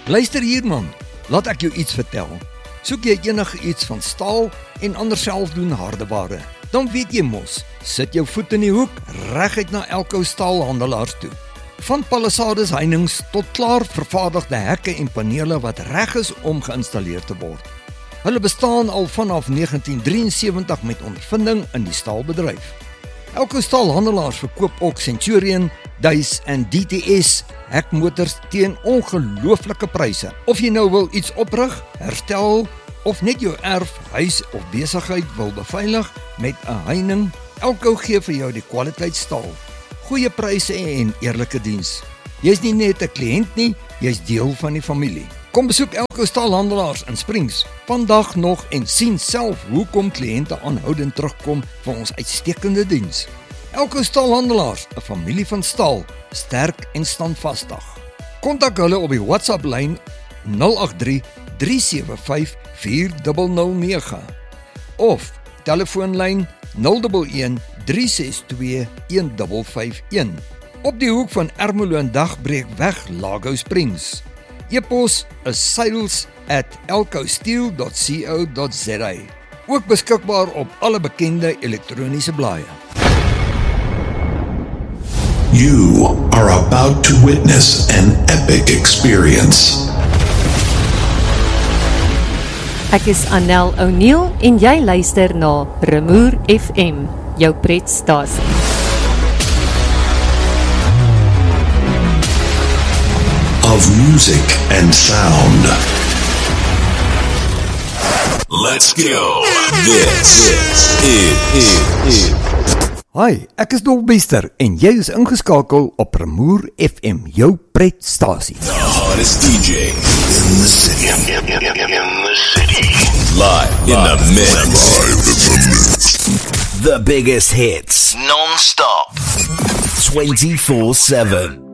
Luister hier man, laat ek jou iets vertel. Soek jy enige iets van staal en ander selfdoen hardeware, dan weet jy mos, sit jou voet in die hoek, reguit na Elko staalhandelaars toe. Van palissades heininge tot klaar vervaardigde hekke en panele wat reg is om geïnstalleer te word. Hulle bestaan al vanaf 1973 met ondervinding in die staalbedryf. Elko staalhandelaars verkoop ook Centurion, Duis en DTS hekmotors teen ongelooflike pryse. Of jy nou wil iets oprig, herstel of net jou erf, huis of besigheid wil beveilig met 'n heining, Elko gee vir jou die kwaliteit staal. Goeie pryse en eerlike diens. Jy's nie net 'n kliënt nie, jy's deel van die familie. Kom besoek Elko staalhandelaars in Springs vandag nog en sien self hoekom kliënte aanhoudend terugkom vir ons uitstekende diens. Elko staalhandelaars, 'n familie van staal, sterk en standvastig. Kontak hulle op die WhatsApp lyn 083 375 4009 of telefoonlyn 011 362 1551 op die hoek van Ermelo en Dagbreekweg, Lago Springs. E-pos is sales@elcosteel.co.za. Ook beskikbaar op alle bekende elektroniese blaaie. You are about to witness an epic experience. Ek is Annel O'Neil en jy luister na Remoer FM, jou pretstasie. Of music and sound. Let's go. This is Hi, ek is Dolbester en jy is ingeskakel op Remoer FM, jou pretstasie. the hottest DJ in the city. Live in the mix. The biggest hits, non-stop, 24/7.